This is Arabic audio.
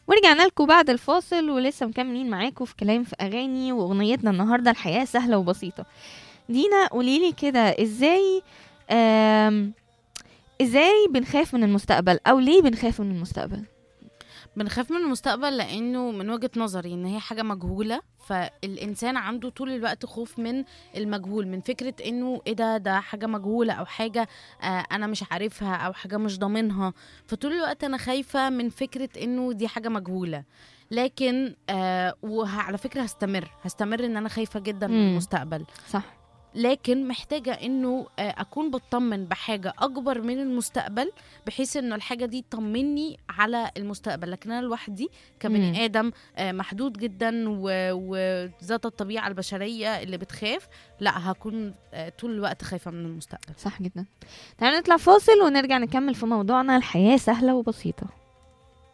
ورجعنا لكم بعد الفاصل ولسه مكملين معاكم في كلام في اغاني، واغنيتنا النهارده الحياه سهله وبسيطه. دينا قوليلي كده، آم ازاي بنخاف من المستقبل، او ليه بنخاف من المستقبل؟ بنخاف من المستقبل لانه من وجهة نظري ان هي حاجة مجهولة، فالانسان عنده طول الوقت خوف من المجهول، من فكرة انه ايه ده حاجة مجهولة او حاجة انا مش عارفها او حاجة مش ضامنها. فطول الوقت انا خايفة من فكرة انه دي حاجة مجهولة. لكن وعلى فكرة هستمر ان انا خايفة جدا من المستقبل. صح. لكن محتاجة انه اكون بطمن بحاجة اكبر من المستقبل، بحيث انه الحاجة دي تطمني على المستقبل. لكن انا لوحدي كبني ادم محدود جدا وذات الطبيعة البشرية اللي بتخاف، لا هكون طول الوقت خايفة من المستقبل. صح جدا. تعالوا نطلع فاصل ونرجع نكمل في موضوعنا الحياه سهله وبسيطه.